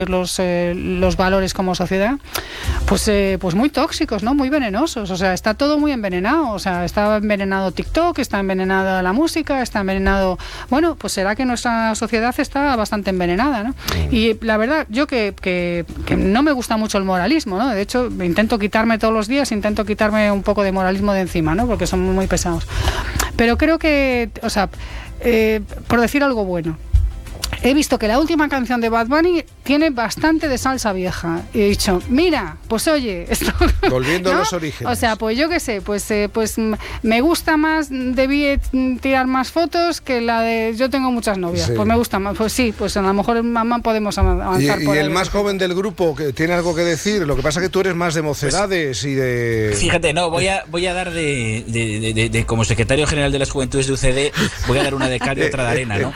los valores como sociedad, pues muy tóxicos, ¿no? Muy venenosos. O sea, está todo muy envenenado. O sea, está envenenado TikTok, está envenenada la música, está envenenado... Bueno, pues será que nuestra sociedad está bastante envenenada, ¿no? Y la verdad, yo que no me gusta mucho el moralismo, ¿no? De hecho, intento quitarme todos los días, un poco de moralismo de encima, ¿no? Porque son muy pesados. Pero creo que, o sea, por decir algo bueno, he visto que la última canción de Bad Bunny tiene bastante de salsa vieja. Y he dicho, mira, pues oye, esto... Volviendo, ¿no?, a los orígenes. O sea, pues yo qué sé, pues me gusta más, debí tirar más fotos que la de yo tengo muchas novias. Sí. Pues me gusta más, pues sí, pues a lo mejor mamá podemos avanzar por ahí. ¿Y el más joven del grupo que tiene algo que decir? Lo que pasa es que tú eres más de mocedades y de... Fíjate, no, voy a dar de como secretario general de las Juventudes de UCD, voy a dar una de cal y otra de arena, ¿no?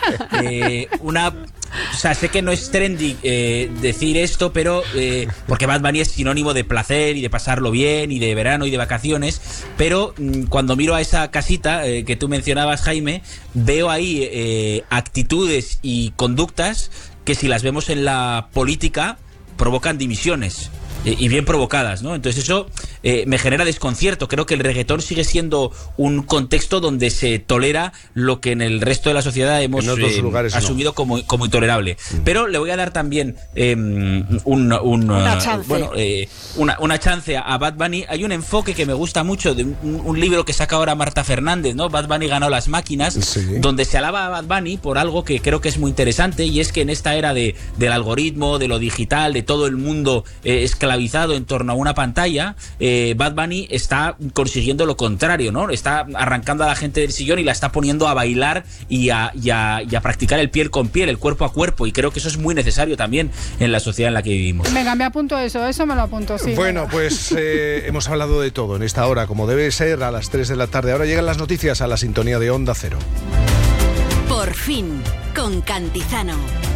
O sea, sé que no es trendy decir esto, pero porque Bad Bunny es sinónimo de placer y de pasarlo bien y de verano y de vacaciones, pero cuando miro a esa casita que tú mencionabas, Jaime, veo ahí actitudes y conductas que, si las vemos en la política, provocan dimisiones. Y bien provocadas, ¿no? Entonces eso me genera desconcierto. Creo que el reggaetón sigue siendo un contexto donde se tolera lo que en el resto de la sociedad hemos asumido como intolerable. Pero le voy a dar también una chance a Bad Bunny. Hay un enfoque que me gusta mucho de un libro que saca ahora Marta Fernández, ¿no? Bad Bunny ganó las máquinas, sí, donde se alaba a Bad Bunny por algo que creo que es muy interesante, y es que en esta era del algoritmo, de lo digital, de todo el mundo esclavizado en torno a una pantalla, Bad Bunny está consiguiendo lo contrario, ¿no? Está arrancando a la gente del sillón y la está poniendo a bailar y a practicar el piel con piel, el cuerpo a cuerpo, y creo que eso es muy necesario también en la sociedad en la que vivimos. Venga, me apunto eso me lo apunto, sí. Bueno, pues hemos hablado de todo en esta hora, como debe ser, a las 3 de la tarde. Ahora llegan las noticias a la sintonía de Onda Cero. Por fin, con Cantizano.